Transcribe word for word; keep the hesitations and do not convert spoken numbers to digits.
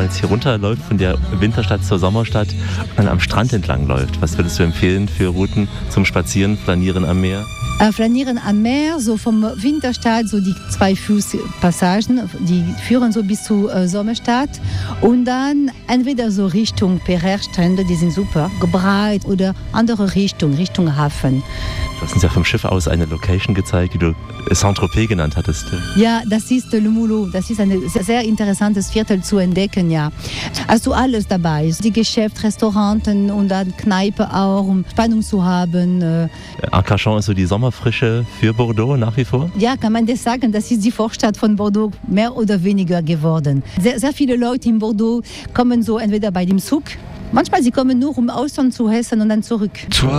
man jetzt hier runterläuft von der Winterstadt zur Sommerstadt und dann am Strand entlang läuft. Was würdest du empfehlen für Routen zum Spazieren, Flanieren am Meer? Äh, Flanieren am Meer, so vom Winterstadt, so die zwei Fußpassagen, die führen so bis zur äh, Sommerstadt. Und dann entweder so Richtung Pereire-Strände, die sind super, breit, oder andere Richtung, Richtung Hafen. Du hast uns ja vom Schiff aus eine Location gezeigt, die du Saint-Tropez genannt hattest. Ja, das ist Le Moulot. Das ist ein sehr, sehr interessantes Viertel zu entdecken, ja. Hast du alles dabei. Die Geschäfte, Restauranten und dann Kneipe auch, um Spannung zu haben. Arcachon ist so die Sommerfrische für Bordeaux nach wie vor? Ja, kann man das sagen. Das ist die Vorstadt von Bordeaux mehr oder weniger geworden. Sehr, sehr viele Leute in Bordeaux kommen so entweder bei dem Zug, manchmal sie kommen nur, um Austern zu essen und dann zurück. Toi